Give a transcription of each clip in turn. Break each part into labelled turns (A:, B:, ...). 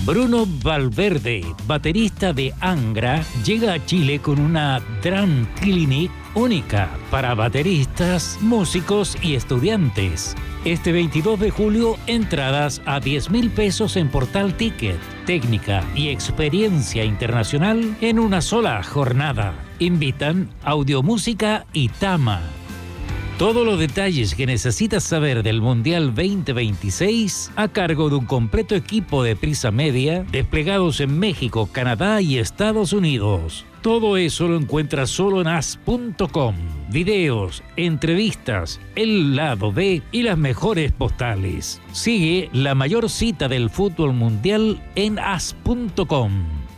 A: Bruno Valverde, baterista de Angra, llega a Chile con una drum clinic única para bateristas, músicos y estudiantes. Este 22 de julio, entradas a 10.000 pesos en Portal Ticket. Técnica y experiencia internacional en una sola jornada. Invitan Audiomúsica y Tama. Todos los detalles que necesitas saber del Mundial 2026 a cargo de un completo equipo de Prisa Media desplegados en México, Canadá y Estados Unidos. Todo eso lo encuentras solo en as.com. Videos, entrevistas, el lado B y las mejores postales. Sigue la mayor cita del fútbol mundial en as.com.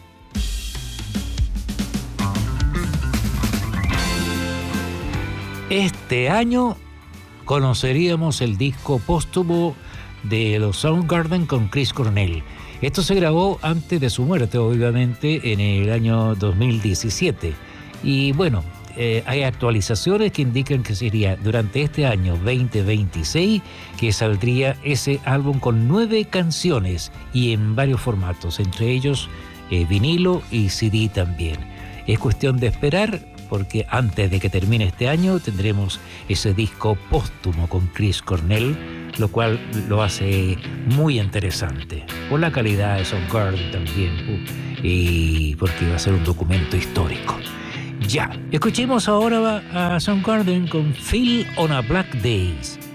A: Este año conoceríamos el disco póstumo de los Soundgarden con Chris Cornell. Esto se grabó antes de su muerte, obviamente, en el año 2017. Y bueno, hay actualizaciones que indican que sería durante este año 2026 que saldría ese álbum con 9 canciones y en varios formatos, entre ellos vinilo y CD también. Es cuestión de esperar, porque antes de que termine este año tendremos ese disco póstumo con Chris Cornell, lo cual lo hace muy interesante, por la calidad de Soundgarden también, y porque va a ser un documento histórico. Ya, escuchemos ahora a Soundgarden con Feel on a Black Days.